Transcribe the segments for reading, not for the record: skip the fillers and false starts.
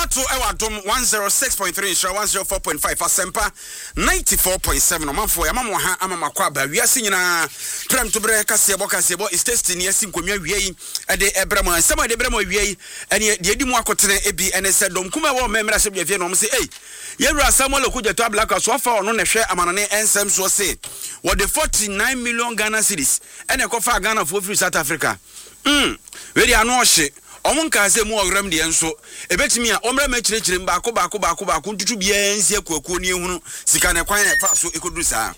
to Ewadom 106.3 show 104.5 Asempa 94.7 Omanfo ya mama ha ama makwaba wiase nyina prem to bre kase bo is testing yes nkomia wiei ade ebramo nsema ade ebramo wiei ene de edi mu akotene ebi ene se dom kuma wo memra se bia fie no se yewura Samuel Okuja to Ablaka so afa ono ne hwe amanane ensem so se what the 49 million Ghana cedis ene kofa Ghana for free South Africa we dey anu ohye omunka se mu ogram de enso ebetimi a omra ma kirekire baako ntutu bia ensi akuakuo ne ehunu sika ne kwan fa so ekodu saa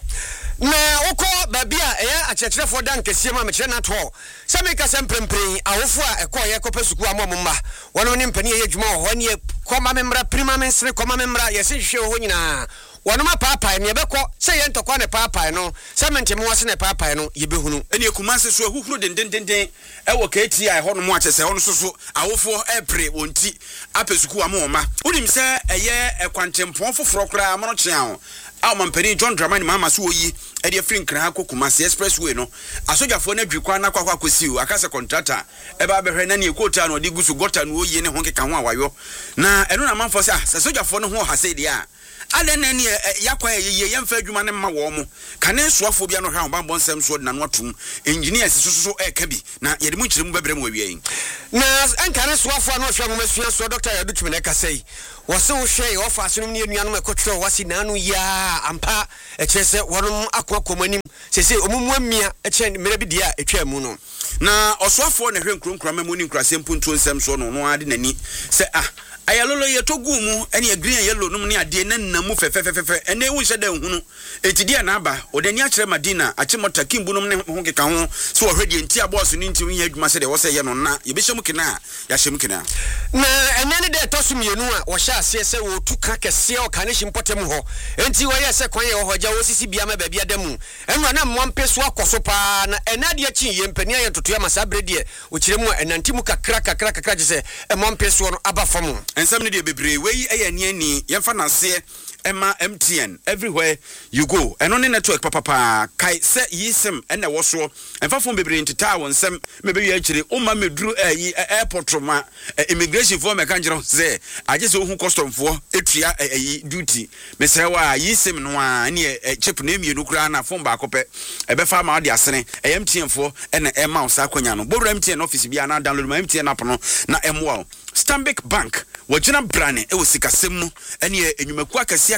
na woko babia eya akyerɛkyerɛfo dan kɛsie ma mekyerɛ na to sɛ meka sɛ mprempren awofo a ɛkɔ yɛ kɔpɛ suku amomma wɔno ne mpani yɛ adwuma wɔ hɔ ne kɔma memra prima mensene kɔma memra yɛse hwehwɛ hɔ nyinaa wɔno ma paapae ne yɛbɛkɔ sɛ yɛ ntɔkwa ne paapae no sɛ mentemo wase ne paapae no yɛbɛhunu ɛne akumanse so ahuhuru dendendenden ɛwɔ KTI hɔ no mu akyɛ sɛ hɔ no so awofo ɛpre wɔnti apɛ suku amomma wonim sɛ ɛyɛ ɛkwantempɔn foforɔ koraa mono kyea Mampeni John Dramani Mama Suyi, Eddie Flink Krako Kumasi Expressway no. Asoja for ne Dukwana kwa kwesiu akase contractor eba behwe na quota no digusu gota no ye ne honke kanwa wayo. Na eno na manfo se asoja for no ho hase dia. Ade na ne yakwa ye yemfa adwuma ne ma wo mo. Kane soafo bia no hwa bambon sem so na no atum. Engineers so eka bi na yede mu nkyere mu bebrem wawie. Na ankane soafo no hwa mo masua so Dr. Yadutumi na kasai. Wase wo hwe ofa aso no ne nuanom ekotro wase nanu ya ampa ekyese wonom akokomanim sese omumwa mmia ekye mere bi dia etwa mu no na osoafo na hwe nkronkrama mu ni nkrasem puntu nsem so no no ade nani se ayalolo yetogu mu ene green yellow num ne ade na namu fefefefe ene wu hye da hunu etidia na aba odani akere madina achimota kimbu num ne ho keka ho so wo hwede ntia boss ni nti wi adwuma se de wo se ye no na ye behyem kina ya hyem kina na ene ne de tosumienu a wo hye ase se wo tuka kese o kane himpotem ho enti wo ye se kwan ye wo hoja wo sisi bia ma ba bia damu enwa na mmompe so akoso pa na enade achi ye mpani aye totoya masa brede o kiremu enantimu kakra je se mmompe so no aba fam ensem ne de bebre we eye ani yemfa na se Emma MTN everywhere you go eno ne network papa kai se yisem ene wo so emfa fon bebre ntita won sem me be wi akire o ma meduru airport ma immigration for me kanjiro se aje se ohun custom for etua duty me se wa yisem no a ne chip na emienu kura na fon ba kope ebe fa ma ode asene MTN for ene Emma usa kwanya no boru MTN office bia na download ma MTN app no na emwa Stanbic Bank wajina brane ewo sikasem mu ene enyumaku akase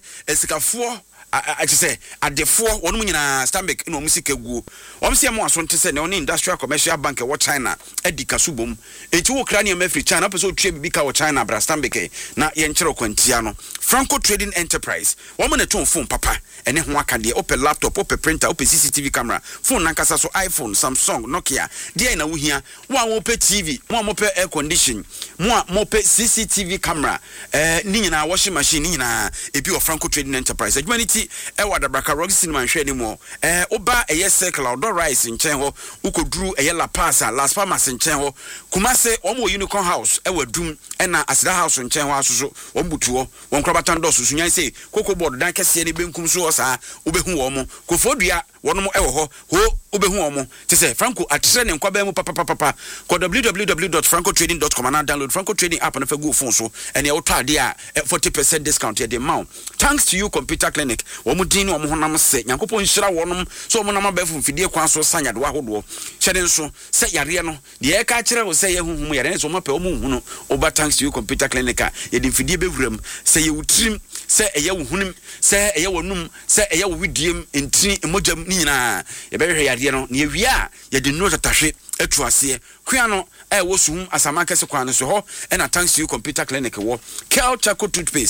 esikafo achise adefo wonu nyina Stanbic no musika guo omse mo aso ntese ne oni industrial commercial bank wo China edika subom enti wo kra ne mafri China pese otwe bibika wo China bra Stanbic na ye nkyere kwantia no Franco Trading Enterprise wo mo ne ton phone papa ene ho akade ope laptop ope printer ope CCTV camera phone nankasa so iPhone Samsung Nokia dia na wo hia wo ope TV mo ope air condition mo ope CCTV camera ni nyina washing machine ni nyina ebi wo Franco Trading Enterprise adwumaniti ewa da braka rock cinema hwe ni mo oba eye circle outdoor rice nchen ho ukoduru eye La Paz Las Palmas nchen ho Kumase omo Unicorn House ewa dum ena Asida House nchen ho asoso ombutuo won krabatan do susu nyan se koko board dan kese ne benkum so osa obehu wo mo kofodua wonom ewo ho obehu wo mo tese Franco atrese ne nkwa ba mu papa ko www.francotrading.com and download Franco Trading app na fa go phone so ene wo tade a 40% discount ye de mount thanks to you computer clinic wo mu din wo mo honam se nyankopon hyira wonom so mo nam abafu mfidie kwan so sanya de wahodo hyede nso se yare no de e ka kire wo se ye huhum yare nso mo pe wo mu hunu oba thanks to you computer clinic ye de mfidie bewuram se ye wutrim se eye wo hunim se eye wonum se eye wo widiem enti emojam ni nyina ye behwe yare no ne wia ye de no tatahwe etu ase kua no wo suhum asama kese kwan so ho na thanks to you computer clinic wo Kel Chaco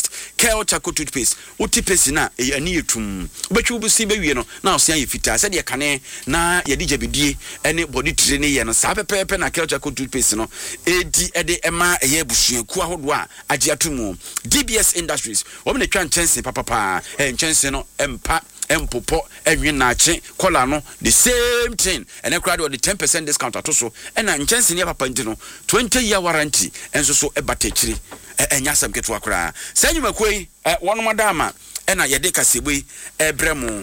toothpaste uti pesi na ani etum obetwe obusi bewie no na osia ye fita se de kane na ye dije bidie ene body training ye no sa pepepe na Kel Chaco toothpaste no edi ede ema ye busua ku ahodo a age atumu DBS Industries wo me twa nchense papa nchense no empa empopo enwe na ache kola no the same thing ene crowd with the 10% discount atoso ena nchense ne papa ndi no 20-year warranty enso so ebatechiri enya sam ketu akra sanyuma koi wono madama ena yede kasebui ebremu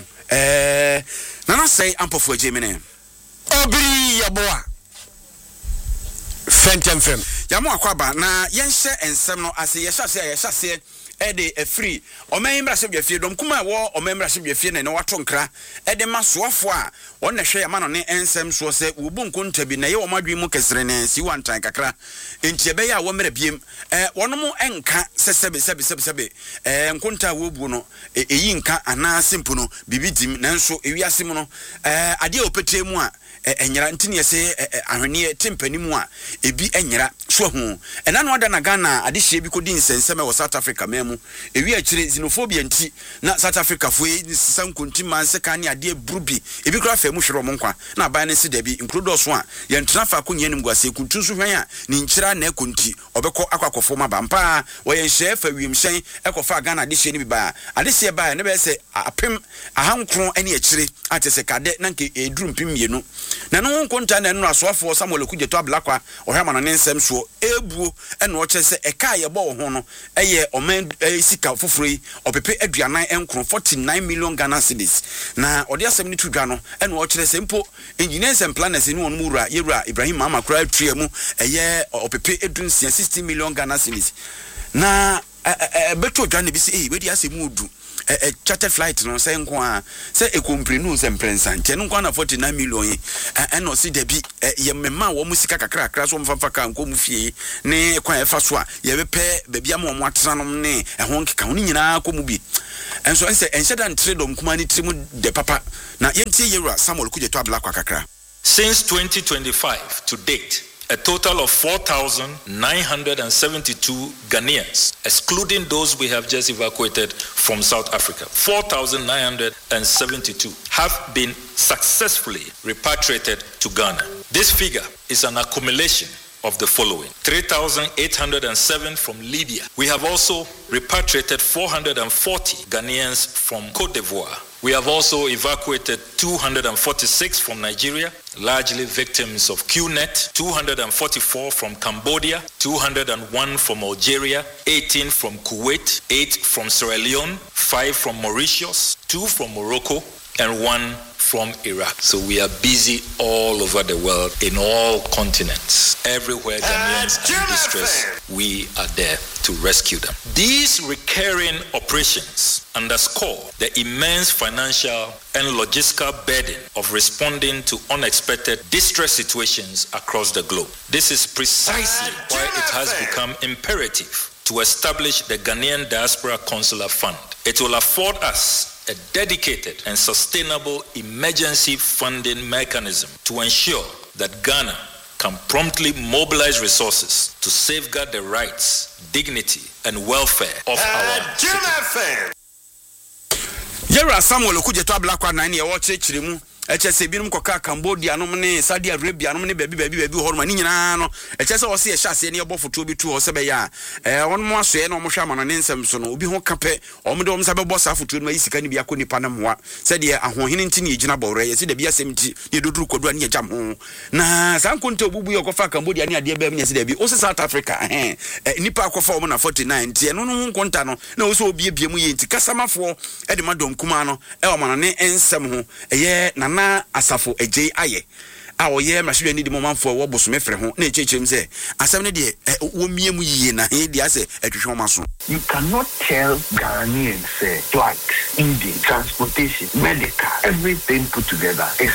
nana say ampofo ajemene obri yaboa Fentem fem. Yamo akwaba na yenhye ensem no ase yehye ede free omemra se biafie dom kuma wo omemra se biafie ne wato nkra ede masoafo a wonne hwe yama no ne ensem so se wobu nkonta bi na ye wo madwi mu kesere ne si wantan kakra enti ebe ya wo mra biem wono mu enka sebe nkonta wo bu no eyi nka ana simpu no bibi dim nanso ewiase mu no ade opetre mu a enyira ntini yese ahwene timpani mu a ebi enyira so hu ena no ada na Ghana ade hye bi kodi nsensem wo South Africa memu ewi akire xenophobia nti na South Africa fo sankunti manse kan ne ade brubi ebi kra fa mu hwero mo nkwa na aban ne se da bi include so a ye ntena fa konye nim guase kuntu so hwan a ni nkyira na ekonti obekọ akwakofo ma bampa wo ye hye fa wiem hyen ekofa Ghana ade hye ni bi ba ade hye ba ne be se apem ahankron ene akire atese kade na nke eduru mpim mienu na no nkonta na no asoafo Samuel Okudjeto Ablakwa ohama no nsem so ebuo ene o kyese eka ye bo ho no eye omen sika foforo opepe aduanan enkron 49 million Ghana cedis na ode asem ni tudwa no ene o kyese mpo engineers and planners ni won mura yewura Ibrahim Mama kra tuamu eye opepe edun 60 million Ghana cedis na beto dwa ne bi se we di asem udu charter flight no say nko a say ekomprenu se mprensa nte nko na 49 million no si da bi ye mema wo musika kakra so mfafa ka nko mu fie ne kwa efa so a ye bepe bebia ma mo atena no ne ho nkeka ho nyina ko mu bi enso ense enhyeda ntre dom kuma ni trimu de papa na yentie yewura Samuel Okudjeto Ablakwa kakra. Since 2025 to date, a total of 4,972 Ghanaians, excluding those we have just evacuated from South Africa, 4,972 have been successfully repatriated to Ghana. This figure is an accumulation of the following: 3,807 from Libya. We have also repatriated 440 Ghanaians from Cote d'Ivoire. We have also evacuated 246 from Nigeria, largely victims of QNet, 244 from Cambodia, 201 from Algeria, 18 from Kuwait, 8 from Sierra Leone, 5 from Mauritius, 2 from Morocco, and 1 from Iraq. So we are busy all over the world, in all continents. Everywhere Ghanaians are in distress, we are there to rescue them. These recurring operations underscore the immense financial and logistical burden of responding to unexpected distress situations across the globe. This is precisely why it has become imperative to establish the Ghanaian Diaspora Consular Fund. It will afford us a dedicated and sustainable emergency funding mechanism to ensure that Ghana can promptly mobilize resources to safeguard the rights, dignity, and welfare of our citizens. Yewura Samuel Okudjeto Ablakwa na ne wo kyerkyeremu echese binum koka Cambodia no ne Saudi Arabia no ne bebi ho no ni nyina no echese wo se ye hyase ne yebo foto bi tu ho se be ya won mo asoe na mo hwa amano ne nsem so no obi ho kape omde om sabe bo sa foto no yisika ni bia ko nipa na moa se de ahohene ntini yegina bawre ye se de bia semti ne doduru kodu ani yagam ho na sankonte obubu ye kofa Cambodia ne ade ba me se de bi o se South Africa nipa akofa om na 49 tie no no nkonta no na wo se obi ebie mu ye nti kasamafo e de madom kuma no e o mano ne ensem ho eye na asafo ejei aye a oye mashwe ni di momanfo wo bosome frɛ ho na echechem se asem ne de wo miemu yiye na he dia se etwehwe maso. You cannot tell Ghanaians flight, Indian, transportation, medical, everything put together is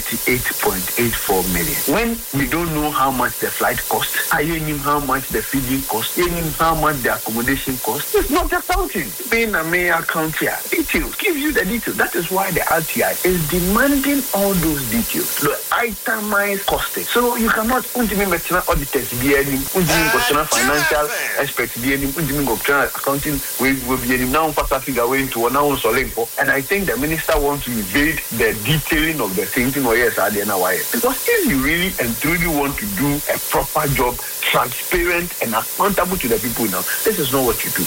38.84 million. When we don't know how much the flight costs, I don't know how much the feeding costs, I don't know how much the accommodation costs. It's not accounting. Being a mayor account here, details, gives you the details. That is why the RTI is demanding all those details, the itemized costing. So you cannot auditors be any, financial experts be any, accounting will be any now figure way into now Solimpo. And I think the minister wants to evade the detailing of the things. Because if you really and truly want to do a proper job, transparent and accountable to the people now, this is not what you do.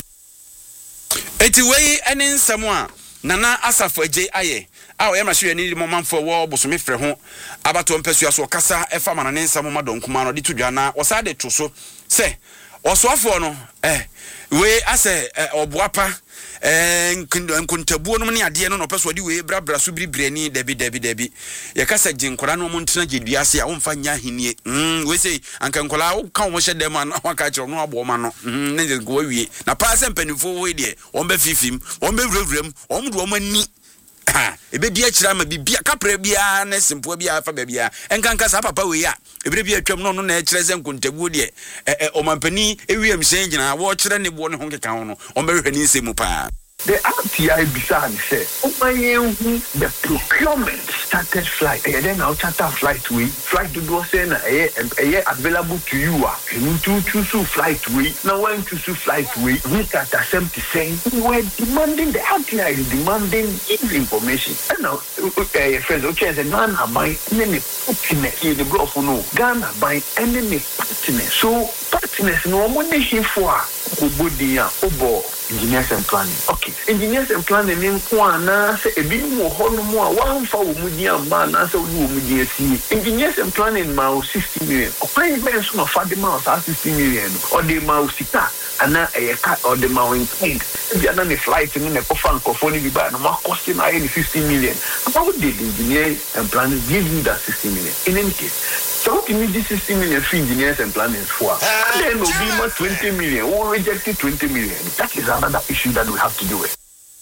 Eti wey ene nsemo nana asafo ejei aye a o yema hwe ni momamfo wo bosome frɛ ho abato mpesua so kasa efa manane nsemo madonkuma no de tudwa na osade to so se osoafo no we ase oboapa nkuntabuo no ne ade no no peso de we brabra so biribrani dabi ye kasa ginkora no mo ntena gyeduase a wo mfa nya henie we say anka nkola wo ka wo hye dem an waka kire no abo ma no ne go wie na pa se mpanifo we de wo be fifim wo be wrewrem wo do wo mani ebe dia kira ma bibia kapra bia na simpo bia fa bia enkanka sa papa we ya ebe bia twam no na kire se nkuntabuo de o mampani ewiem sen gina wo kire ne bo ne ho keka ho no o be hwani nsemu pa. The RTI Bisan said, the procurement started flight. And then our charter flight to do say available to you. You choose flight way. Now when choose flight way, we can attempt to say we were demanding the RTI is demanding information. And now friends, okay, the Ghana by any partners in the Gulf no Ghana by any partners. So partners no money here for Obodia Obo. Engineers and planning. Okay. Engineers and planning in Kwana say a bit more honour one for Mudia man as a Mudia see. Engineers and planning mouse 60 million. Or playing bands from a fatty mouse 60 million. Or the mouse sita and a cat or the mountain paint. If you're not a flight in a coffin coffin be bad, no more costing 50 million. How did engineers and planning give you that 60 million? In any case. So what you need this 60 million for engineers and planners for? And then will be more 20 million. Or rejected 20 million. That is another issue that we have to do with.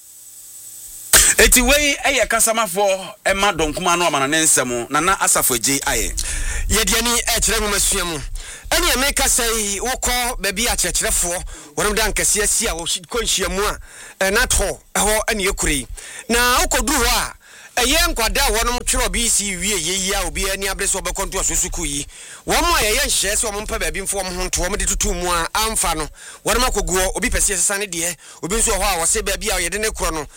Eti wey eye kasama for Emma Donkuma no amana nensemo nana asafo je aye. Yediani kire mu masuamu. Ene emeka sei wokọ baby a kyerkyerefo wonom dan kase asi a wo konhyiamu a na to ho ene yekuri. Na wokoduru ho a eye nkwada wonom twero BC wie yeyi a obi ani abre so obekonto asusuku yi womo a yeye nhye se ompa baabi mfo omho nto omde tutu mu a amfa no wonom akoguo obi pese sesane de obi nso ho a wose baabi a yede ne kro no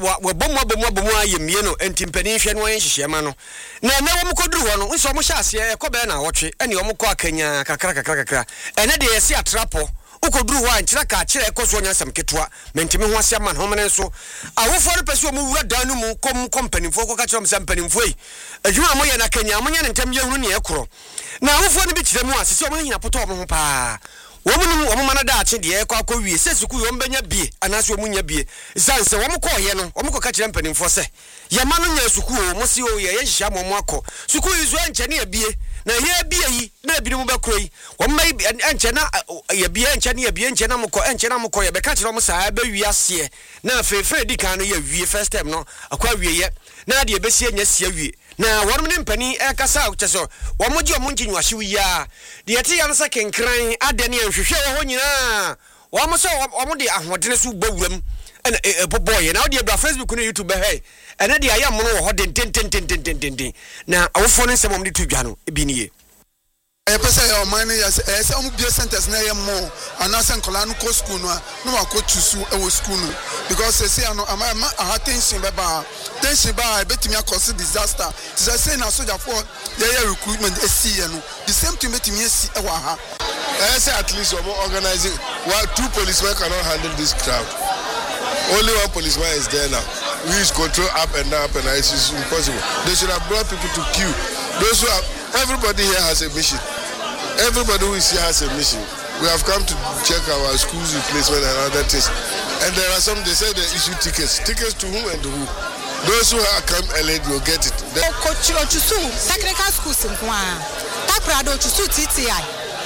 bomu ayemie no entimpani hwe no yenhye ma no na womo koduru ho no nso omo hye ase ekobe na wotwe ene omo kọ akanya kakra ene de yesi atrapo ukoduru ho ankyira ka kyira ekoso nyansam ketwa mentimi ho ase ama no mene so awofo no pese omo wura dan no mu company fo ko ka kyira msam panimfo yi adwuma mo ye na kanya mo nya ne ntam ye hunu ne ekro na awofo no bi kyira mu asese omo hina poto omo ho pa womo mana da ache de ekọ akọwie sesuku yo mbenya bie anase omo nya bie zanse womo kọ ye no womo ko ka kyira mpanimfo se ye ma no nya suku o mo si o ye hia mo akọ suku yi zo anche ne ebie na ye bie yi na bi mu bekroi wo mai enche na ye bie enche na ye bie enche na mko ye be ka kire mo saa ba wi ase na fefe di kan no ye wi first time no akwa wi ye na de be sie nya sia wi na wonom ne mpani ekasa ucheso wo mo gi o mo nkinwa hye wi ya de yete ya no sa kenkran ade ne ahwehwe wo nyina wo mo so wo mo de ahodene so gbawuram ena boboye na wo de bra Facebook no YouTube hey ena de ayam no ho den na awofo no nsem om de tudwa no ebi niye pesa ya omani ya se omu bio centers na ye mo anase nkola no ko school no akọ tusu e wo school no because say no ama attention be ba betimi akọse disaster to say na soldier for ye recruitment esi no the same thing betimi esi e wa ha say at least we organize well 2 policemen cannot handle this crowd. Only 1 policeman is there now. We use control up and down and it's impossible. They should have brought people to queue. Those who have, everybody here has a mission. Everybody who is here has a mission. We have come to check our schools replacement and other things. And there are some, they say they issue tickets. Tickets to whom and to who? Those who have come early will get it. Coach Ochusu, technical schools in Kwan. Takrado Ochusu TTI.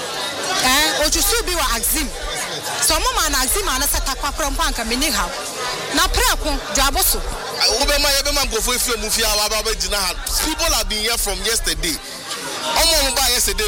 Ochusu biwa Axim. So mama na Axim anasa takwa krompanka mini how. Na preko jaboso. People have been here from yesterday. Yesterday,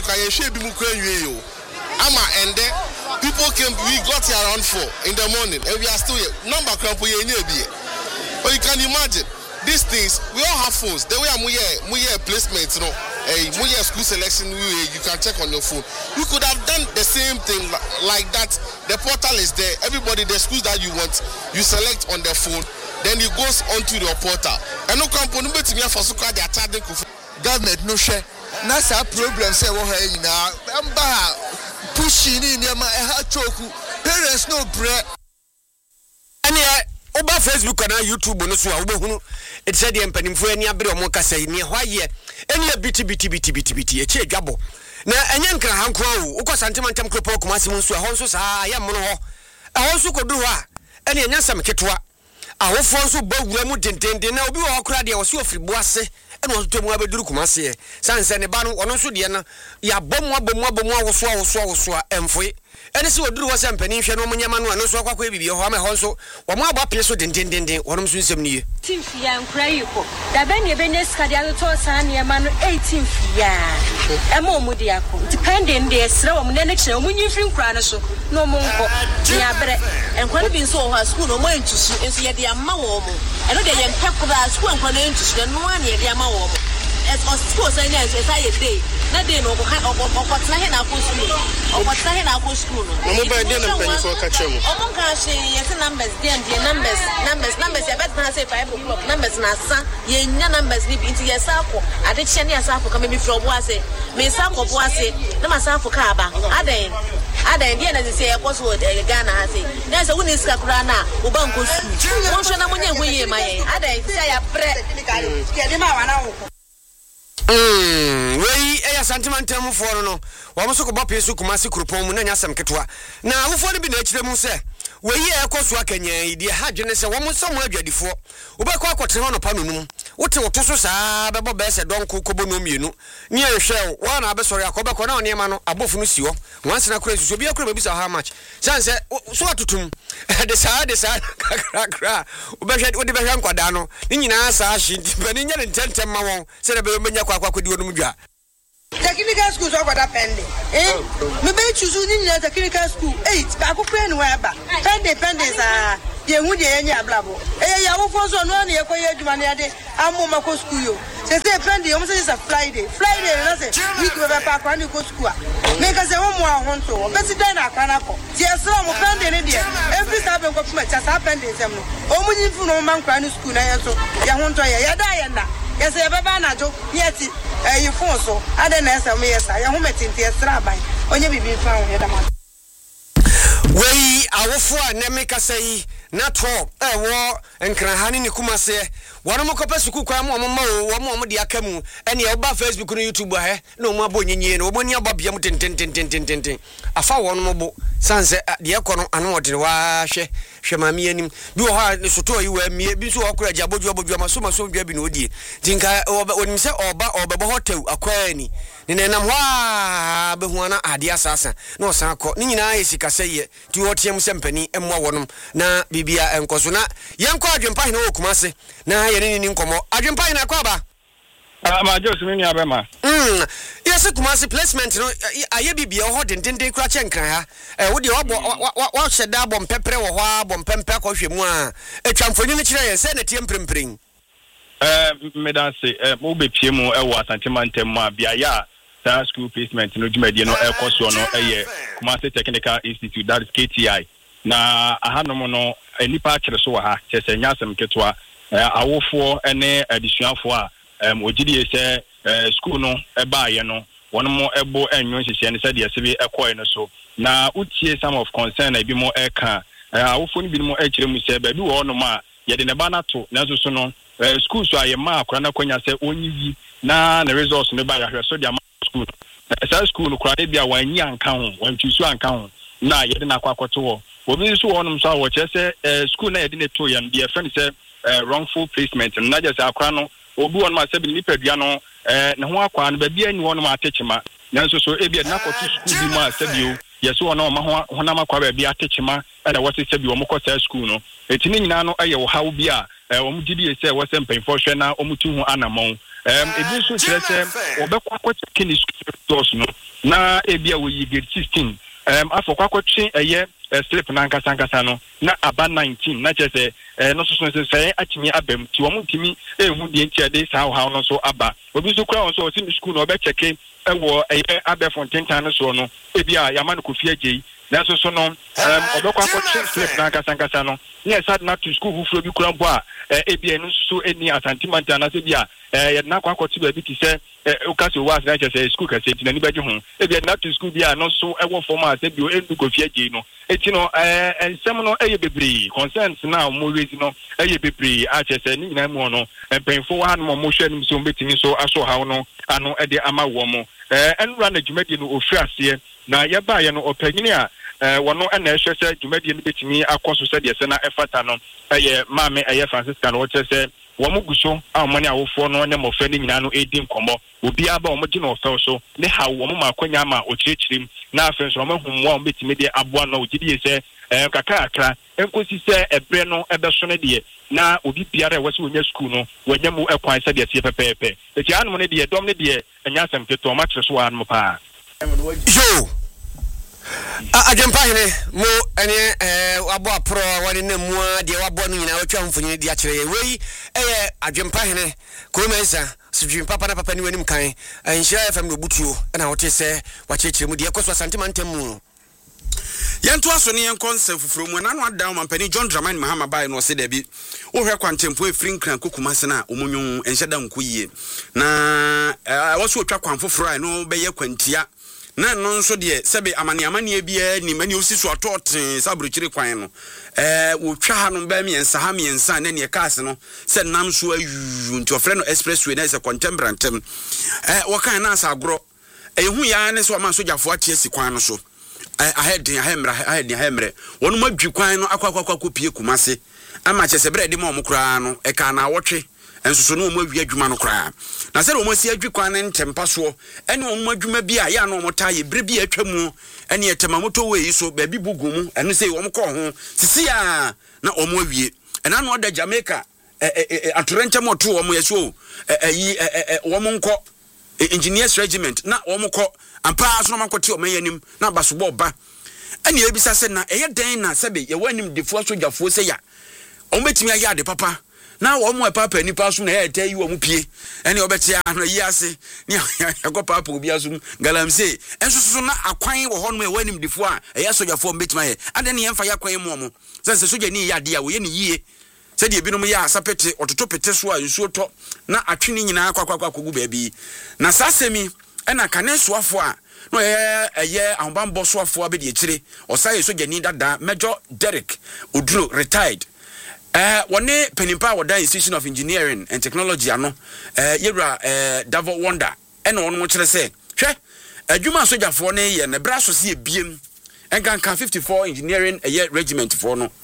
people came, we got here around 4 in the morning and we are still here. Number but you can imagine these things, we all have phones. The way we have placements, we have school selection, you can check on your phone. We could have done the same thing like that. The portal is there. Everybody, the schools that you want, you select on the phone, then it goes onto the portal. And no company they are charging government no share. Nasa problem say wo ha yina amba pushing in ma choku parents no bread. Ane oba Facebook na YouTube no so a obehunu it said the empanimfo ani abre o mo kasa ni hwaye ene biti e che dwabo na enye nkra hanko awu ukọ santimantem kropo kuma sim nso ho nso saa ya mo no ho awonso kodu ho a ene nyasam ketwa awofo nso bawura mu dendenden na obi wo akura de wo se ofiribo ase ene wonto mu abeduru kumase e sanse ne ba no ono nso de na ya bomu awoso emfoe ene se oduru wo se mpani hwe no munyama no ano so akwakwa bibi ho ama ho nso wo mo aba pie so dendenden wonom so nsem niye timfia nkura yiko da ben ye benes kadi ato san ne ma no 18 fia ema omu de akọ depending de esra wo ne ne kire omu nyimfiri nkura no so no mu nko nya bere enkwa bi nso ho school no mo entusu enso ye de ama wo mo eno de ye mpekura school enkwa no entusu no an ye de ama wo mo as on school say na say day na day no ko okotna he na ko school no mo ba de na penifo ka chemo o mon ka she yes numbers numbers ya bet na say 5 o'clock numbers na sa ye nya numbers ni bi nti yes akọ ade che ne yes akọ ka me from ase me sa akọ bo ase na ma sa akọ ka aba adan dia na say e koso Ghana ha say na say woni ska kura na wo ba nko school won hwe na mo nya hwe ma ye adan say ya pre ke de ma wa na wo wei eya sentimental for no wo mo so ko bopie su kumase kurupon mu na nya sam ketwa na wofo no bi na akire mu se wei e koso akanya idi ha dwene se wo mo so mo adwadifo wo be ko akotre no pa nonum wote wo to so saa bebo be se donko kobo no mienu ni ehwe wo na abesori akobe ko na one ma no abofu no si ho wanse na kura susu bi akura ba bisa how much sanse so atutum de saa kra wo be hwe wo de be hwe nkwada no ni nyina saa hye bani nya ne tentem ma won se de be menya kwa kwakodi wonum dwa technical school so kwada pending me be choose ni nyina technical school 8 ba akukwe ni wa ba pending sa ye hu de enya ablabo ya wo fo so no na ye koye adwuma na de amoma ko school yo se pending o mo se is Friday na se week we ba pa ni ko school me ka se wo mo ahonto o be si dan na akana ko ti esro mo pending ne de every time ko fuma cha sa pending sem no o mo nyifu no man kwa ni school na ye so ye honto ye da ye na ye se baba na jo yeti you phone so ade na esa me yesa ye ho metinte esra ban onye bibi fa ho ye da ma wei awofo a ne meka sei na to wo enkrahane ni kumase wono mokopa suku kwa mo mo de akamu ene e ba Facebook no YouTube ha na mo abonyinye no mo ni ababia mu tenten afa wono mo bo sanse de ekono anu wode wa hwe mami anim bi wo ha ne soto yi wa mie bi so okura ja bodwo maso dwa bi no odie tinka onim se obebo hotel akwani ne nam wa be huana ade asasa na osan akọ ni nyina esika seye ti wotiam sempani emwa wonom na bibia enkoso na yenkọ adwempa hene okumase na yene ni nkomo adwempa hene akọba ma Joseph mi abema yes kumase placement no aye bibia ho dendenden kura chenkran ha wo de wo hyeda bom pepre wo ho bom pempe akọhwe mu a etwamfoni ni kire ye se na tie mprempren medanse mo be pie mu e wo asantemantam mu bia ya that school placement no dwumadi no ekoso no eye Kumasi Technical Institute, that is KTI na ahanom no enipa akere so ha chese nyasem ketwa awofo ene adisuafo a ogidi se school no eba ye no wono ebo enwo hihye ne sade yesebe ekoy no so na utie some of concern na bi mo eka awofo ni bi mo akire mu se ba bi wo no ma ye de ne ba na to na so no school so aye ma akora na kwanya se onyiyi na results ne ba ya hwe so dia school esa school no kura bia wanyi anka ho wantwisu anka ho na ye de na akwakoto wo obi so wonum so wo chese school na ye de ne to ye no friend say wrongful placement na just akwa no obi won ma se bi ni padua no ne ho akwa no ba bia ni wonum atechima nanso so e bia na akoto school bi ma se bio ye so wona ma ho na makwa ba bia atechima na wo se bi wo mokota school no etini nyina no aye wo hawo bia wo mugidi se wo se mpenfo hwe na omutu ho anamon ebi so chese obekwa kwatke ni school no na ebia wo yi grade 16 afọ kwatche eye slip na nkasa no na aba 19 na chese no so se atimi abem ti wo mutimi ehu die ntia de sa how no so aba obi so kura won so si school no obecheke ewo eye abe fonten tan so no ebia yama no kofi agei na so no obekwa kwatche slip na nkasa no ne sad na to school hu fro bi kura bo a ebia no so eni asantimanta na se bia ye na kwakwati ba bi ti se ukase was na chese school ka se ti na ni baje ho ebia na to school bia no so ewo formal se bio endu kofi agei no eti no ensem no eye bebre concerns na mo raise no eye bebre a chese ni nyina mu no penfo wa no mo hwe nim so betimi so aso hawo no ano ede ama wo mo enura na dwumadi no ofri ase na ye ba ye no opanyini a wono na ehwe se dwumadie no betimi akoso se de se na efata no maame Francisca no woche se womo guso amane awofo no ne mofa ne nyina no edi nkomo obi aba womo gye no ofa so ne ha womo makwanya ma okyerechirem na afen so womo humwa betimi de aboa no ogidi se kakakra enkosi se ebre no ebeso ne de na obi biara wose wonya school no wonya mu ekwan se de tie pepepe eti anum ne de dom ne de anya sampeto ma treso anum pa yo Ajempa hene mo ene abo apro wani na mua de wabo no nyina watwa mfonyi de akere wei ajempa hene ko mensa sijin papa na papa ni wanim kan anhira FM no butuo na wote se wachechire mu de ekoso asantema ntemu Yanto aso ne yenkonsem fufuro mu na no adam mampani John Dramani Mahama bai no se da bi wo hwe kwantempo efrin kran kokumase na omunyu enhyeda nkoyie na woso otwa kwan fufuro no beye kwantia na no nso de sebe amane bia ni mani osiso atote sabruchire kwan no wo twa ha no ba miensa ha miensa na ne kaase no se nam so ayu nti ofre no expressway na se contemporantem wo kan na asa agro ehu ya ne so ma sojafo atie si kwan no so ahemre wonu madwi kwan no akwa pie kumase ama chese brede ma omukura no ka na wotwe ensoso no omawi adwuma no kra na se wo masi adwi kwan ne ntempa so ene wo madwuma bi a ya no omota ye bre bi atwamu ene etema moto we so ba bi bugumu ene se wo mkọ ho sisi a na omawie ena no da Jamaica atorente moto wo mo yeso wo mkọ engineers regiment na wo mkọ ampa so no makote o mayanim na basobo ba ene ebisa se na eye den na sebe ye wanim defo sojafo se ya o metimi aya de papa na wo mo papa ni pa so na e tay wo mu pie ene obetia no yi ase ni yakọ papa obi asum galamse enso so na akwan wo ho no e wanim defo a eye sojafo metimi ye ade ne yemfa yakwan mu omo se soja ni ya de a wo ye ni yie se de ebinom ya asapete ototo pete so a nsuo to na atwene nyina akwa kogu baabi na sasemi ena kanesoafo a no eye ahobambo soafo abedi ekire osaye soja ni dada Major Derek Oduro retired wone penimpa woda Institution of Engineering and Technology ano yewra Davo Wonder ena wono mo kire se hwe adwuma sojafo ne ye ne bra so se ebiem enkan 54 engineering regiment for no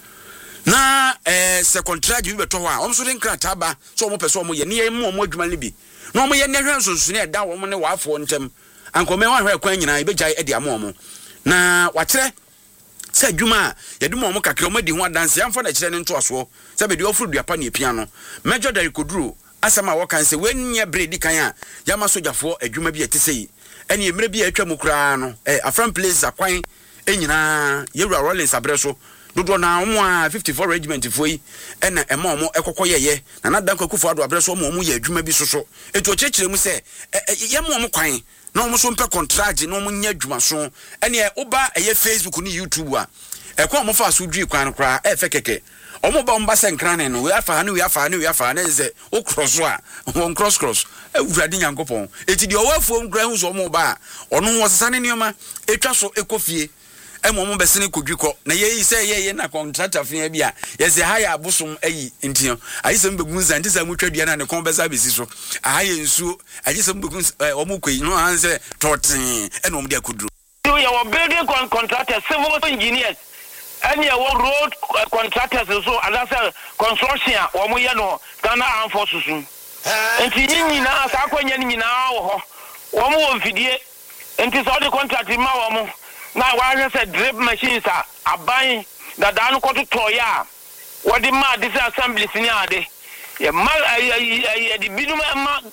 na se contract bi beto ho a omso de nkrata ba so omo pese omo ye ne ye mo adwuma ne bi na omo ye ne hwe nsonso ne da wo mo ne wafo ntem ankome wa hwe kwan nyina ibejai edi amomo na wakire se adwuma ye dum omo kakre omo di ho adanse amfa na kire ne nto aso se be di ofuru duapa ne pia no Major Derek Oduro asama wo kan se wenye bredi kan a yama sojafo adwuma bi etesei ene emre bi atwa mukura no afran place akwan enyina yewura Rollins abreso dodo na omo a 54 regiment foi ena ema omo ekokoyeye na nadan kwakufo ado abreso omo ye adwuma bi soso etu ochechire mu se ye mo omo kwan na omo so mpe contract na omo nya adwuma so ene oba eye Facebook ni YouTube a ekwa omo fa so dwi kwan kra efe keke omo ba omba se nkran no we afa na ze o cross a won cross ewurade nyankopon eti de owafuo nkran hu so omo ba ono wo sesane nioma etwa so ekofie emo besene kodwiko na ye say ye na contractor fia bia ye say haya abosom ayi ntio ayisem begunza ntisa mutwadua na ne kon besa besi so ahaya nsuo ayisem begunza omo kwei no anse totin ena omo dia koduro you are building contractors civil engineers and you are road contractors so as construction omo ye no Ghana Armed Forces enti nyina sa akwanya nyina wo ho omo wo mfidie enti so the contract ma wo na why say drip machines are aban that dan ko to toya what the mad this assembly senior ade ye mal the binum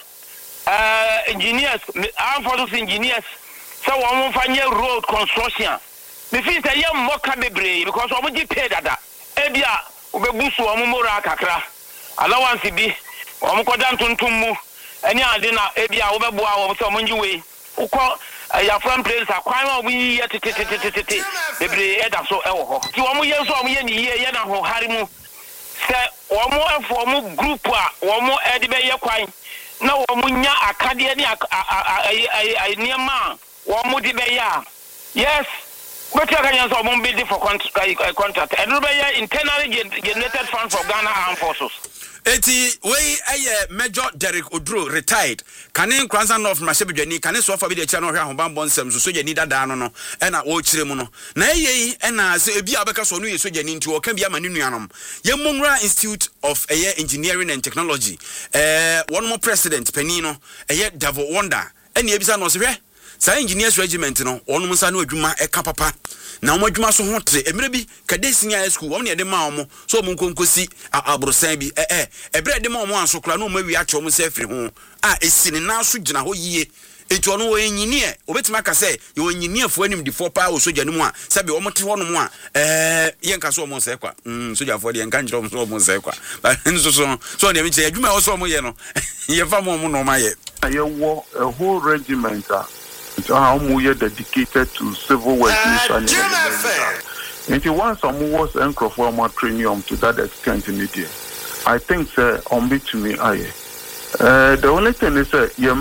engineers Armed Forces engineers so one fanye road construction me feel say ye mo ka bebre because omo di pay dada ebia obebusu omo mora kakra allowance bi omo ko dan tuntum mu eni ade na ebia obeboa omo so omo njiwe uko ya from place akwan we ye tete bebre eda so ewo ho ti wo mo ye so mo ye ni ye na ho hari mu se wo mo afo mo group a wo mo edi be ye kwan na wo mo nya akade ni ai niema wo mo di be ya yes but you can so mo build for contract and be ye internally generated fund for Ghana Armed Forces Eti we Major Derek Odro retired. Kane Kranza North Mashebedwani kane so fa bi de cha no hwe ahobambo nsem so sojani dada no no e na wo kire mu no. Na ye e na se ebi abeka so no ye sojani nti wo kan bi ama ne nuanom. Ye Mongra Institute of Engineering and Technology. One more president Penino Davo Wonder. Eni ebisa no se hwe. Sa engineers regiment no onum sa na adwuma e ka papa. Na omo adwuma so ho tre emre bi kade senior school wo ne de ma omo so omo nkonkosi abrosan bi ebre de ma omo anso kra na omo wi acho omo se afiri ho esini na so gina ho yie enti ono wo engineer obetima ka se yo engineer fo anim di fo pa wo soja nimu a se be omo te ho no mu a yenka so omo se kwa soja fo de yenka njiro omo so omo se kwa so ne mi che adwuma wo so omo ye no ye fa mo no ma ye wo a whole regiment how we are dedicated to civil work and once some was for training to that extent in India. I think on bit to me the only thing is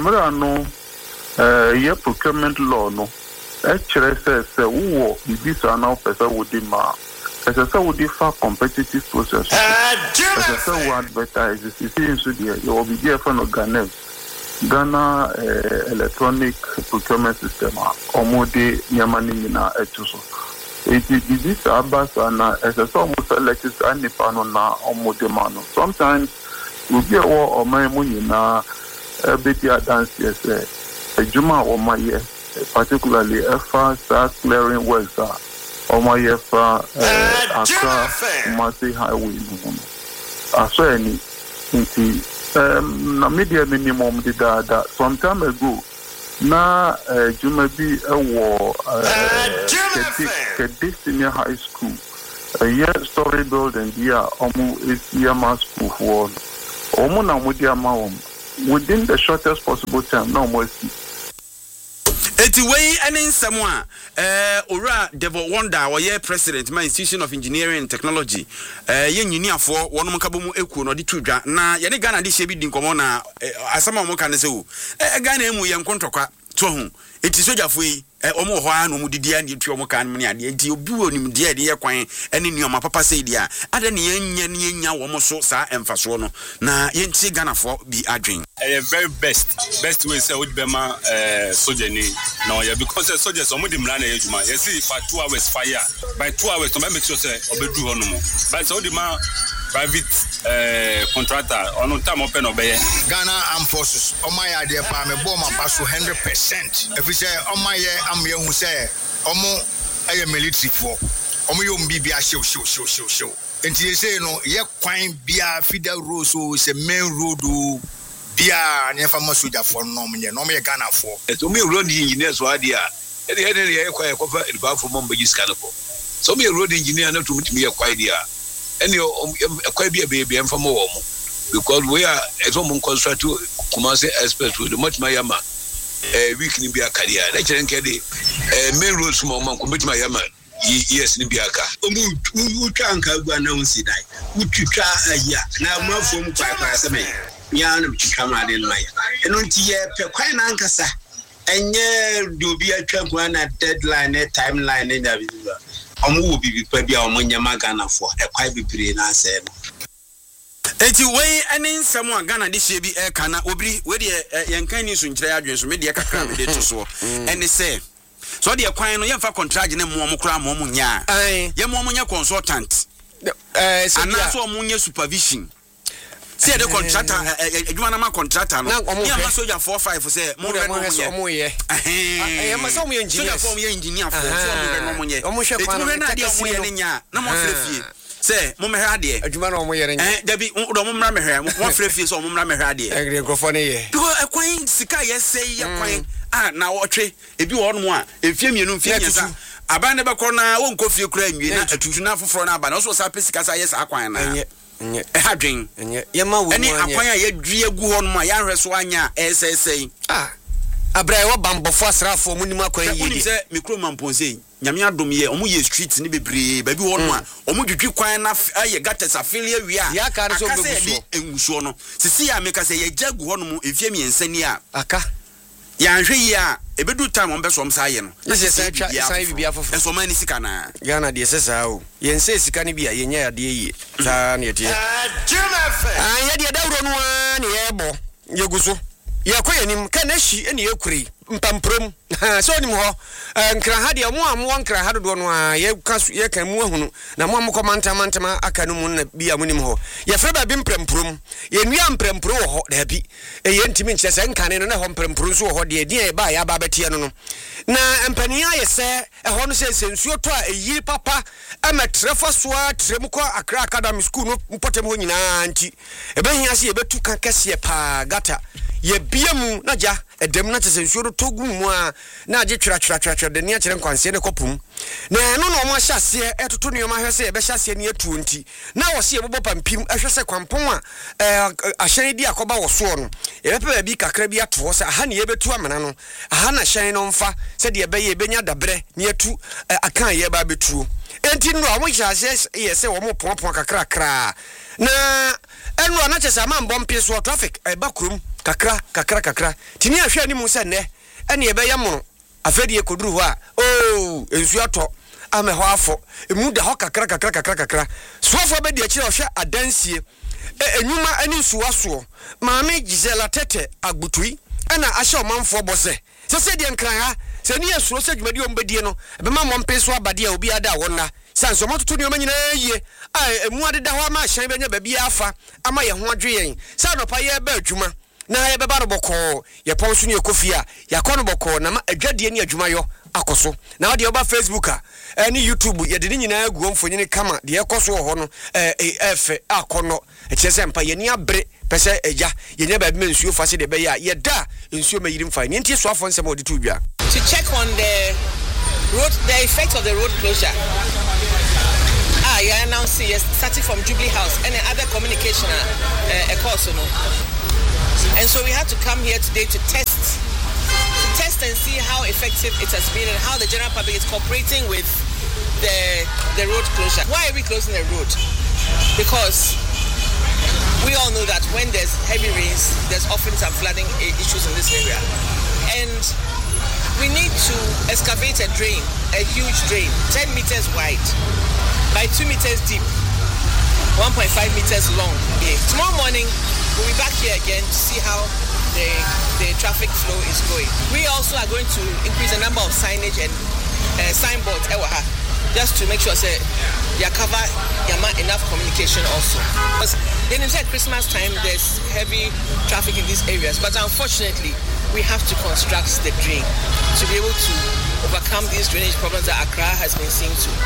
no procurement law no actually says who this are now person would demand as I would differ competitive process as I would advertise it you will be there for no Ghana electronic procurement system omode nyamani na etuso this abas and as a almost elected and pano na omode mano sometimes we be or my money na betia dance yes ejuma o my particularly FA clearing works o my Accra Kumasi highway aso any na media minimum did that some time ago na Jumabi senior high school a year story building here is Yama school for Omuna within the shortest possible time no more. Eti way ene nsemo ora Devil Wonder wo president my institution of engineering and technology ye nyiniafo wonom kabomu ekuo no de tudwa na ye ne Ghana de hye bi di nkomo na asama mo kan se wo Ghana emu ye nkontokwa to ho eti sojafo yi omo ho a no mu didi an etu omo kan ne ade enti obi onim de ade ye kwan ene nioma papa sei dia ade ne yenya wo mo so sa emfaso no na ye nti Ghana fo bi adwen very best way say would be ma soldier ni no yeah because the soldiers omo di mra na ejuma you see for 2 hours fire by 2 hours to make sure say obedu ho no mo but so di ma private contractor on time open obey Ghana Armed Forces on my idea pa me bomb pass 100% if we say on my am ye hu say omo aye military for omo yo mbibia show enti ye say no ye kwan bia federal road so say main road bia nefa masoja for no me Ghana for so me road engineers wa dia e kwa e kofa ilba for mom bagi scan for so me road engineer na to mutimi ye kwa dia any kwa bia baby em famo wo because we are as one construct Kumasi expert with much my yama week ni bia career na chere nke de main road small man ko metima yama yes ni bia ka utwa anka gua na unsi dai utwitwa aya na mafo mu kwa aseme ya na mtwitwa ma de no ya eno nti ye pe kwan na ankasa enye dobi atwa kwa na deadline timeline na bi omo wo bibi pa bia omo nyama Ghana for ekwai bibire na ase no eti we ene nsemo Ghana de hye bi kana obiri we de yenkan ni so nkyere adwen so me de kakra me de to so ene se so de kwan no yemfa contract ne mo kra mo nya ye mo nya consultant ana so mo nya supervision say the contractor adwuma na ma contractor no ya ma soldier 45 say mo re no ye eh ma so mo engineer so mo engineer for so mo re no mo ye etumi na de mo ye ne nya na mo frefie say mo me hwa de adwuma na mo ye ne dabi do mo mra me hwa mo frefie so mo mra me hwa de egre grofo ne ye because ekwan sika ye say ye kwan na wotwe ebi wo no a efie mienu mfie nyesa aban ne be kro na wo nkofie kura anwie na atutu na foforo na aba na so sa pesika sa ye sa kwan na hadwen yema wo ani akwan a yedue gu ho no ma ya hwe so anya SSA abrai wo bambofo asrafo munim akwan yedi se mikro mamponse nyame adom ye omo ye street ni bebre ba bi wo no a omo dwedwe kwan na aye gates afilia wi a ya ka so beguso enguso no sisi ya meka se ye jagu ho no mu efie miensa ni a aka ya nhwe yi a ebedu time on beso omsa ye no na se sai bibia fofo enso man ni sika na Ghana de sesa o yen se sika ni bia yen ya de yi sa na ye ye de dawro no a ne ye bo ye guso ye koyenim ka na hyi ene ekuri mpampram so nim ho nkra ha de mo amwo nkra ha do no a ye kan mu ahunu na mo amko mantama aka no mu na bia munim ho ye fra ba bi mpramprom ye nua mprampro ho da bi ye ntimi nkyɛ sɛ nkane no na ho mprampro so ho de die ba ya ba betie no na empania ye sɛ ɛho no sɛ sensuo to a eyi papa ametrefo so a trem kɔ Accra Academy School no mpotem ho nyinaa nti ebehia se ye betu kan kɛse pa gata ye biamu na ja edem na sensuo do togu mu a na age twira de ne akere nkwanse ne kopum na no no mo ahyase etoto ne ma hwese ye be hyase ne atu nti na wo se ye bobo pampim ahwese kwampon a ahyan di akoba wo so no ye be pa bi kakra bi ato se aha ne ye betu amena no aha na hyan no mfa se de be ye benya dabre ne atu akan ye ba betu enti no mo hyase ye se wo mo pon kakra na enu anache se ma mbompe so traffic ba krum kakra tini ahwe ni mu se ne ene ebe ye mono afedi ekoduru ho a ensu ato ame ho afo emu da ho kakra soafo be de akire ohwe adansie enyuma ani suwaso maame Gisela Tete agbutui ena ahye omanfo bose se de nkran ha se ni esuro se dwumadi ombedie no be ma mompe so abade a obi ada wonna sanso mototo ni omanyina yie emu adeda ho ama ahyan benya ba bia afa ama ye ho adwe yen sa no pa ye ba adwuma na ye beba no boko ye ponso ne ekofia ya kono boko na ma adwadie ne adwuma yo akoso na ode oba Facebook a ni YouTube ye de nyina agu mfonyine kama de ekoso ho no efe akono ekyese mpa ye ni abre pese eja ye nya ba bi mensuo fase de be ya ye da nsuo mayiri mfa ni ntie so afo nsem ode tu bia to check on the effect of the road closure. Yeah, announcing yes, starting from Jubilee House and other communication course, and so we had to come here today to test and see how effective it has been and how the general public is cooperating with the road closure. Why are we closing the road? Because we all know that when there's heavy rains, there's often some flooding issues in this area, and we need to excavate a drain, a huge drain, 10 meters wide by 2 meters deep, 1.5 meters long. Yeah. Tomorrow morning, we'll be back here again to see how the traffic flow is going. We also are going to increase the number of signage and signboards, just to make sure that you cover enough communication also. Because then at Christmas time, there's heavy traffic in these areas, but unfortunately, we have to construct the drain to be able to overcome these drainage problems that Accra has been seeing too.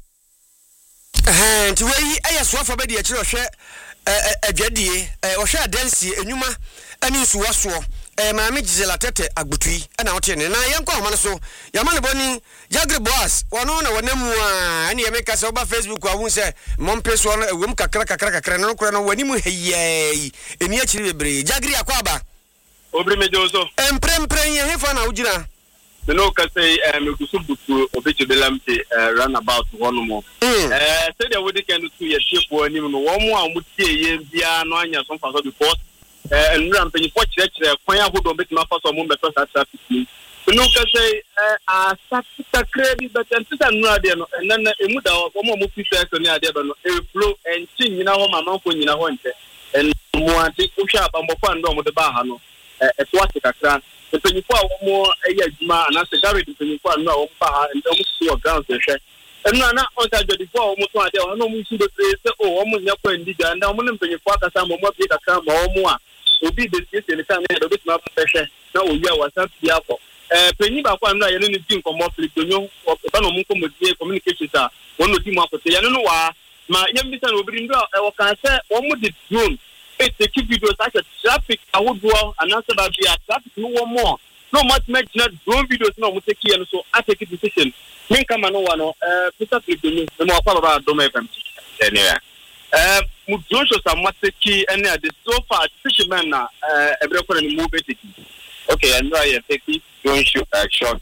And we ayaswafa be de akire ohwe adwadie ohwe adansi enwuma ani nsuwaso maame Gisela Tete agbutui na wote ne na yenko amane so yamane boni Jagre Boss wono na wonemu a ani yemeka se oba Facebook awun se mompe so no ewem kakra no kura no wanimu heyei eni akire bebre Jagre akwaba obri mejoso emprempren ye hefa na ujira no ka say megusu butu obechebelamte runabout one more say they would can to your ship or any no one more mutie ye bia no anya some for because and ramping for church kwan ahodo betima fa so mo beto sa traffic no ka say a credit but ntisa no ade no na emu da wo mo fisa so ni ade no e flow and chin nyina ho mama ko nyina ho nte and mo ante ko hwa ba mo fa ndo mo de ba ha no e to ate kakra the pennyfo a wo adwuma ana se garage pennyfo a no a wo ba ha and wo so ground hwe and na on ta jodi fo wo to ade no mo su de say wo mo nya kwa ndiga and wo ne pennyfo akasa mo bi kakra ma wo a obi de tie se ne kan na do bituma hwe na wo wi a wasa bia ko penny ba kwa na ye ne din komo flip nyo ba no mo ko mo die communication sa wo no di mo akote ya no wa ma yem bi sa no obi ndo e wo kan se wo mo di drone it take videos such as traffic ahodoɔ anasa ba bia traffic no one more no much not drone videos no mo take here so I take a decision men kama no wa no Mr. Flipini no mo akwa ba do me fam anyway mu drone shows am take any the so far fisherman na every corner ni move it okay and I take drone shoot shot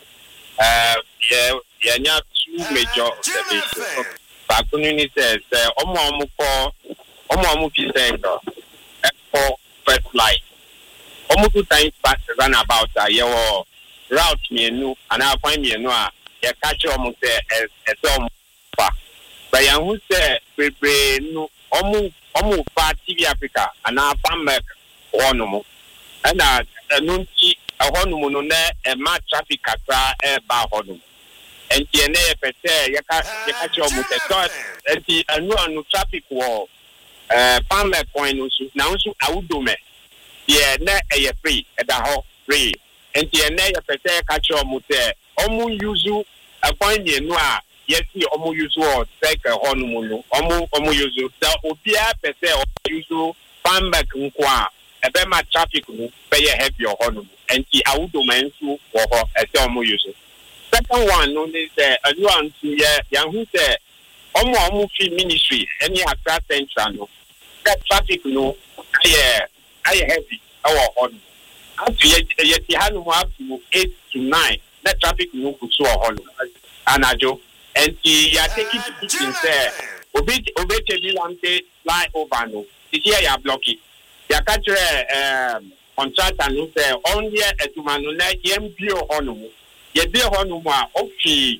yeah nya two major services back ni says omo fi center for first light almost 2 times past run about your route me and I find me no a catch almost a some fa but yan who say we no almost TV Africa and I found back one more and no a honum no na ma traffic kakra ba honum enti na ye pete ye catch almost a thought enti anu traffic wo pan back point no so na so awudome ye na e free e da ho free enti na ye pete catch almost omu use appoint no a yes omu use o take honum no omu use da obia pete use pan back nko a ebe ma traffic no be ye help your honum enti awudome nso wo ho e se omu use second one no is anu antu ye yan hu say omu free ministry any Accra Central no that traffic no aye heavy our honum after ye ti hanu up to 8 to 9 that traffic no go so honum anajo enti ya take it to say obi tebi lamte fly over no here ya block it ya catch contractor no say only etumanu na yembio honum ye be honum a ofi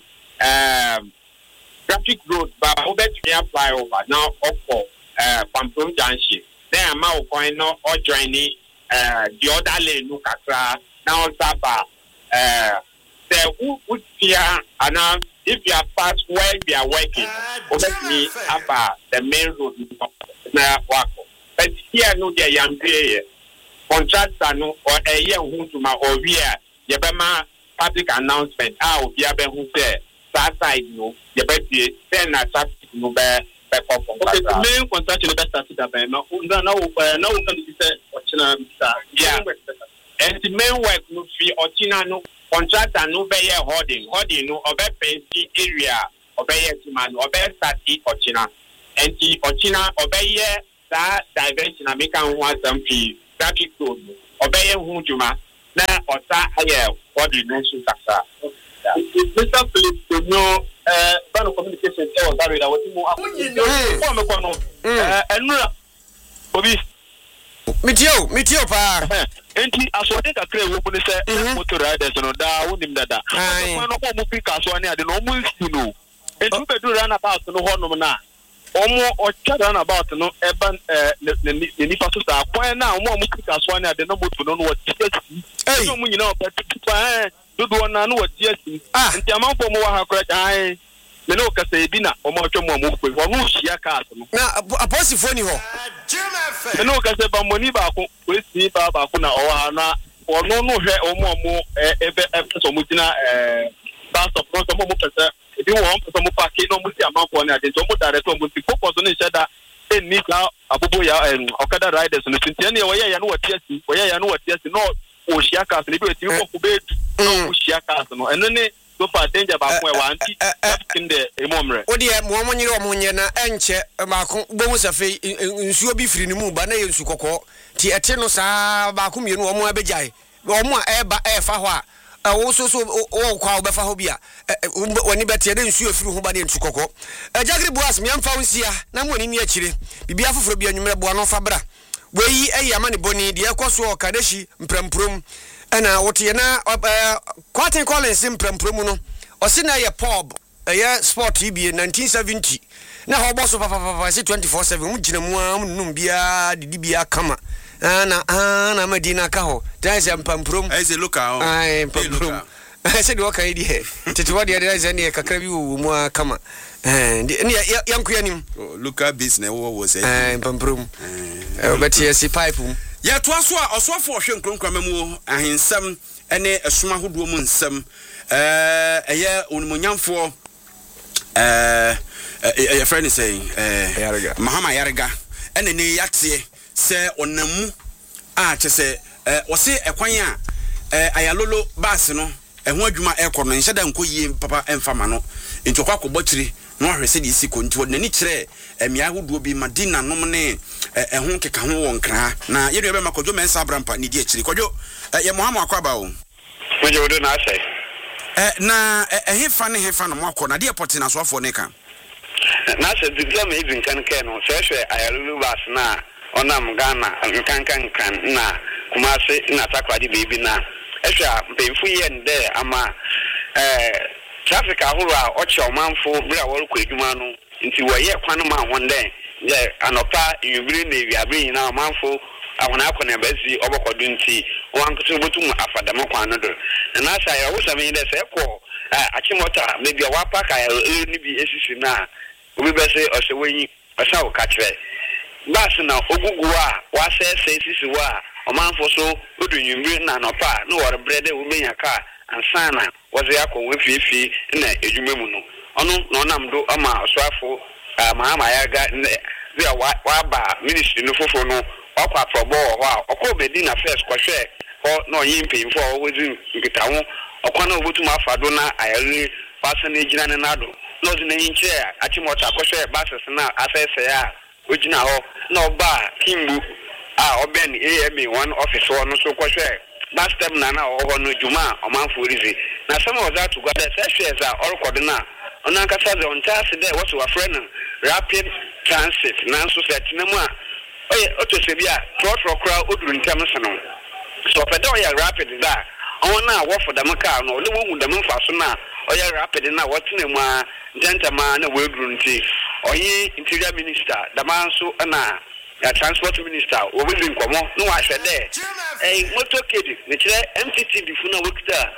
traffic road ba obet me apply over now for Pampum Junction then am I going no or joining the other lane no kakra now saba the who here and if you are past where we are working obet me about the main road na wako but here no there yam be contractor no or a year who to my or we ye be ma public announcement obi abe hu say that side no ye be then na traffic no be okay the main contract no be started that by now can be say ochina yeah and the main work no free ochina no contractor no be here holding no obe fancy area obe here man obe start ochina and the ochina obe here that diversion make am want some fee traffic road obe here hu juma na osa aye what the nation kasa Mr. Philip to know ban communication tell that we what mo enura obi mitio pa enti asode kakra wo bu ne se motor riders no da wonim dada no ko mo pick aso ne ade no mo nsi no enti be do run about no honom na omo ocha run about no eban ne nipa so sa kwan na omo pick aso ne ade no motor no wo tiasi no mo nyina opa do na no wati asi nti amanfo mo wa hakora ai me no kasa ebi na o mo atwa mo mo kwe wo hia cars no na aposifo ni ho me no kasa ba moni ba ko kwesi ba ko na o ha na ono no hwe o mo ebe so mo gina bus stop no so mo kasa ebi wo so mo park no mo si amanfo na de so mo direct mo si focus no sheda eni ka abubo ya okada riders no tintia ne wo ya no wati asi no o hia cars ne bi wati ko ku be no shia cars no eno ne so far danger ba ko e wa anti in the emomre odi e mo nyire o monye na enche ba ko bo mu safe nsuo bi firi ni mu ba na ye nsu kokko ti ete no saa ba ko mienu o mo abegyae o mo a eba e fa ho a wo so o kwa obefa ho bia woni bete de nsuo firi ho ba ne nsu kokko jagri boas me amfa wonsia na mo ni akire bibia foforo bia nwumre bo no fa bra weyi eyama ne boni de ekoso o kadeshi mpramprom ana wote na Quentin Collins mpramprom no o se na ye pub ye sport tv 1970 na ho boso papa se 24/7 mu gina mu num bia didi bia kama na madina ka ho taise mpramprom ese local ai mpramprom se do ka idi he tete wadi ya ze ne kakra bi wo mu kama ni yankuya nim local business wo say mpramprom but yes pipe ya to aso a osofo ohwe nkronkran mu ahensam ene esoma hodo mu nsam eye onimonyamfo your friend is saying Mahama Yarega ene ne yate se onamu a chese wose ekwan a ayalolo bas no eho adwuma ekono nhyeda nkoyie papa emfama no ntokwa akobotire no ahwese de isi konti wonani kire emia hodo bi madina nom ne ehun keka ho wonkra na yedu be makojo mensa abrampa ni di akiri kojo ye Muhammad akwaba o kojo wodo na asai na hefa no mwako na de poti na soafo ne kan na se digam even kan no so hwe ayalulu bas na onam Ghana nkankan na Kumase na Takradi baby na ehwa mpemfu ye nde ama traffic ahura ocho manfo bra workọ edwuma no nti woye kwan ma honde je anopa yubiri na ewiabe na manfo ahona akona bazi obokodu nti wankutu botum afadam kwan no do na asa ya wo same nde se ko achimota maybe wa paka ya ni bi esisi na obi bese osewenyi asa wo katre bas na ogugu a wa sese esisi wa omanfo so odunwumri na anopa no wor brede wo benya ka ansana waze akọ wefifi na edwuma mu no ono no namdo ama oswafo mahama yaga bia wa ba ministry no fofo no wakọ aprobo ho a okọ bedi na first kwhwe ho na oyimpemfo a wozi nkitawo okọ na obotum afado na ayare pasa na ejina ne nado no zi na yinche achimota kwhwe bases na asese ya ojina ho na oba kimbu oben AM1 office no so kwhwe last time na no juma omanforizi na some of that together sessions are all coordinate on ankasa the entire day what we friend rapid transit na so set na mu a oto se bia trot crowd oduru ntem no so pedo ya rapid da on na wo for the car no le wo dem mfa so na oya rapid na what na mu a gentleman na we duru nti oyi interior minister da man so na transport minister obi nkomo no wa hwede motor kid ne kire MTT difu na wokita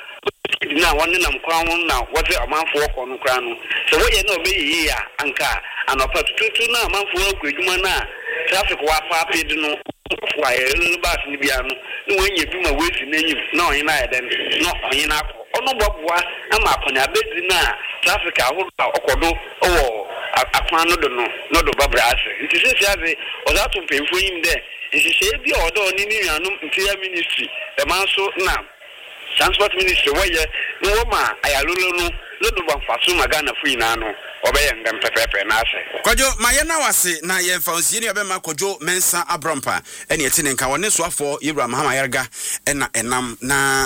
na wonne nam kwan na woze amanfo okọ no kran no so wo ye na obeyi ya anka anopa tutu na amanfo okọ edwuma na traffic wa papid no wa ye bus ni bia no no wonye bi ma wesi n'enyim na onye na yeden no onye na akọ ono boboa ama akonya bezi na traffic ahoro okodo owo akwan no do no do babrase nti sisi ase ozato pemfo yim de nti bi odo ni nuanu interior ministry e manso na transport ministry waye no woma ayalolo no do banfaso magana fu ina no obeye ngam pepepe na ase Kojo mayena wase na ye mfansie ni obema Kojo Mensa Abrampa ene etine nka wone so afọ Ibrahim Hamayarga ena enam na